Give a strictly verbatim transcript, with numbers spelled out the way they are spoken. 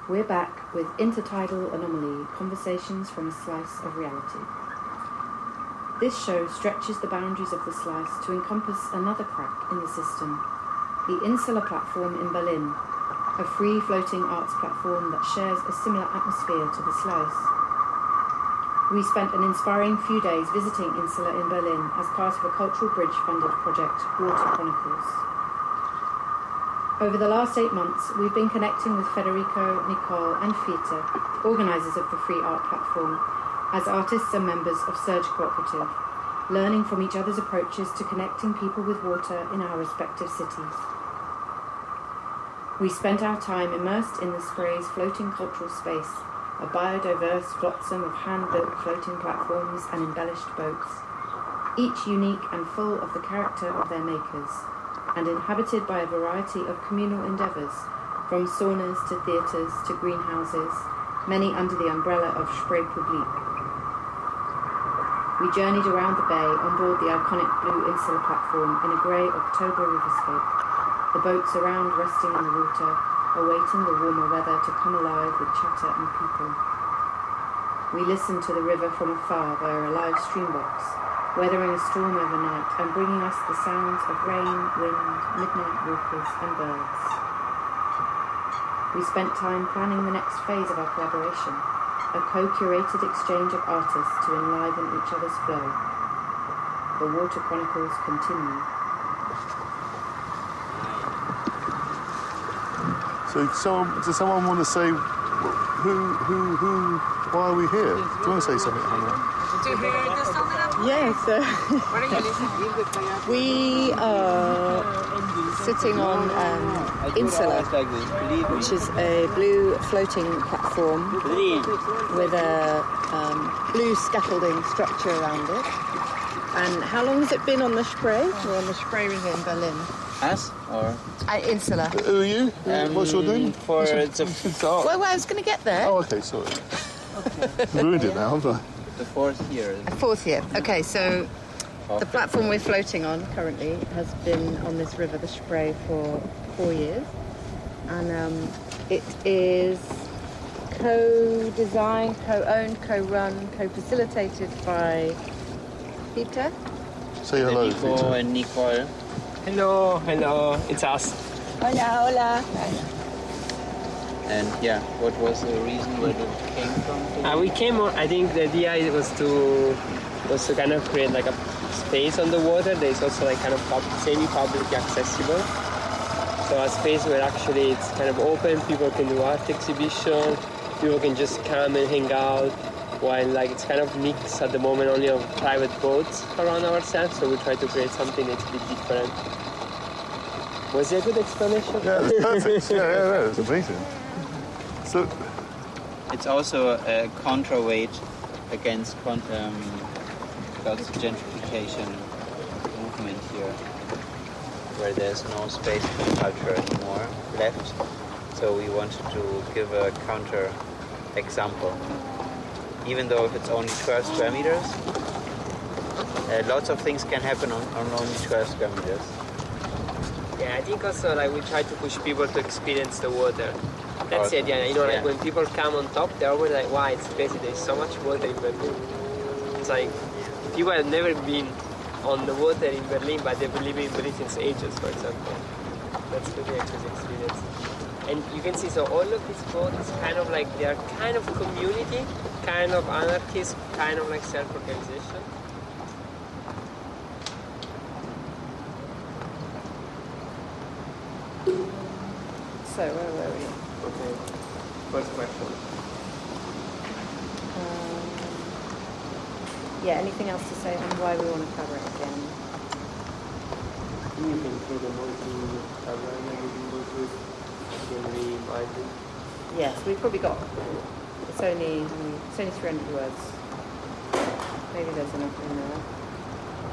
We're back with Intertidal Anomaly, Conversations from a Slice of Reality. This show stretches the boundaries of the slice to encompass another crack in the system, the Insula platform in Berlin, a free-floating arts platform that shares a similar atmosphere to the slice. We spent an inspiring few days visiting Insula in Berlin as part of a Cultural Bridge-funded project, Water Chronicles. Over the last eight months, we've been connecting with Federico, Nicole and Fita, organisers of the Free Art Platform, as artists and members of Surge Cooperative, learning from each other's approaches to connecting people with water in our respective cities. We spent our time immersed in the Spray's floating cultural space, a biodiverse flotsam of hand-built floating platforms and embellished boats, each unique and full of the character of their makers, and inhabited by a variety of communal endeavours, from saunas to theatres to greenhouses, many under the umbrella of Spree Publiek. We journeyed around the bay on board the iconic blue Insula platform in a grey October riverscape, the boats around resting in the water, awaiting the warmer weather to come alive with chatter and people. We listened to the river from afar via a live stream box, weathering a storm overnight and bringing us the sounds of rain, wind, midnight walkers and birds. We spent time planning the next phase of our collaboration, a co-curated exchange of artists to enliven each other's flow. The Water Chronicles continue. So, someone, does someone want to say who, who, who, why are we here? Do you want to say something, Hannah? Do you hear the sound of that? Yes. Uh, What are you listening to? we are sitting on um, Insula, which is a blue floating platform with a um, blue scaffolding structure around it. And how long has it been on the Spree? We're on the Spree River in Berlin. Us or Uh, Insula. Who are you? um, What's your name? For the, It's art. Well, well, I was going to get there. Oh, okay, sorry. Ruined it now, haven't I? the fourth year. Fourth year. Okay, so the platform we're floating on currently has been on this river, the Spree, for four years. And um, it is co-designed, co-owned, co-run, co-facilitated by Peter. Say hello, Nico Peter. and Nicole. Hello, hello, it's us. Hola, hola. And yeah, what was the reason where it came from? Uh, we came on, I think the idea was to was to kind of create like a space on the water that is also like kind of pub, semi-public accessible. So a space where actually it's kind of open, people can do art exhibition, people can just come and hang out, while like it's kind of mixed at the moment only of private boats around ourselves, so we try to create something that's a bit different. Was it a good explanation? Yeah, that's perfect. yeah, yeah, yeah, that's amazing. So, It's also a counterweight against con- um, God's gentrification movement here, where there's no space for culture anymore left. So we wanted to give a counter example. Even though if it's only twelve square meters, uh, lots of things can happen on, on only twelve square meters. Yeah, I think also like we try to push people to experience the water. That's the idea, you know, like Yeah. when people come on top, they're always like, wow, it's crazy, there's so much water in Berlin. It's like, people have never been on the water in Berlin, but they've been living in Berlin since ages, for example. That's the actual experience. And you can see, so all of these boats kind of like, they are kind of community, kind of anarchist, kind of like self-organization. So, where were we? Okay, first question. Um, yeah, anything else to say on why we want to cover it again? You can see the multi cover and everything goes with generally invited. Yes, we've probably got, it's only, it's only three hundred words. Maybe there's enough in there.